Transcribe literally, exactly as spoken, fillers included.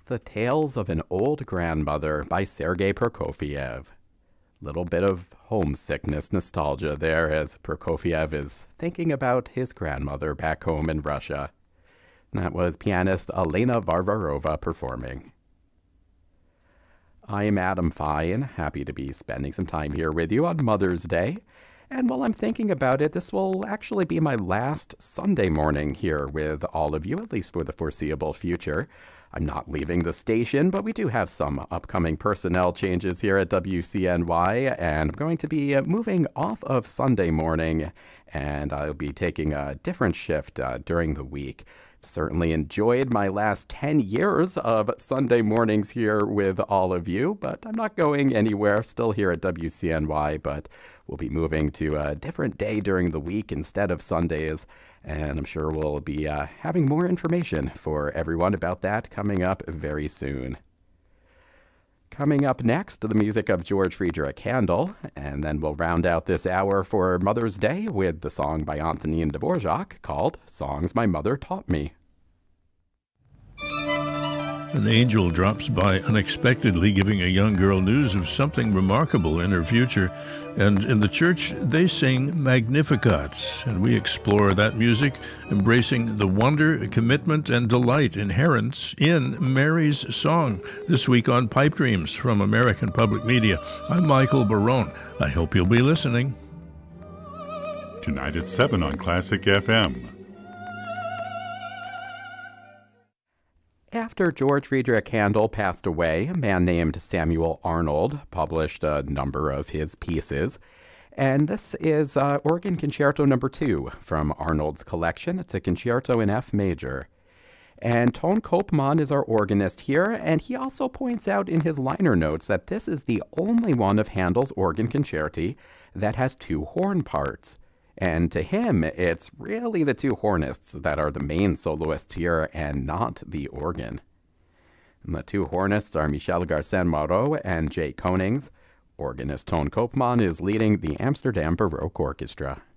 The Tales of an Old Grandmother by Sergei Prokofiev. Little bit of homesickness nostalgia there as Prokofiev is thinking about his grandmother back home in Russia. That was pianist Elena Varvarova performing. I'm Adam Fine, happy to be spending some time here with you on Mother's Day. And while I'm thinking about it, this will actually be my last Sunday morning here with all of you, at least for the foreseeable future. I'm not leaving the station, but we do have some upcoming personnel changes here at W C N Y, and I'm going to be moving off of Sunday morning, and I'll be taking a different shift uh, during the week. Certainly enjoyed my last ten years of Sunday mornings here with all of you, but I'm not going anywhere, still here at W C N Y, but we'll be moving to a different day during the week instead of Sundays, and I'm sure we'll be uh, having more information for everyone about that coming up very soon. Coming up next, the music of George Friedrich Handel, and then we'll round out this hour for Mother's Day with the song by Antonin Dvorak called Songs My Mother Taught Me. An angel drops by unexpectedly, giving a young girl news of something remarkable in her future. And in the church, they sing Magnificat, and we explore that music, embracing the wonder, commitment, and delight inherent in Mary's song. This week on Pipe Dreams from American Public Media, I'm Michael Barone. I hope you'll be listening. Tonight at seven on Classic F M. After George Friedrich Handel passed away, a man named Samuel Arnold published a number of his pieces. And this is uh, Organ Concerto number two from Arnold's collection. It's a concerto in F major. And Ton Koopman is our organist here, and he also points out in his liner notes that this is the only one of Handel's organ concerti that has two horn parts. And to him, it's really the two hornists that are the main soloists here and not the organ. And the two hornists are Michel Garcin-Moreau and Jay Konings. Organist Ton Koopman is leading the Amsterdam Baroque Orchestra.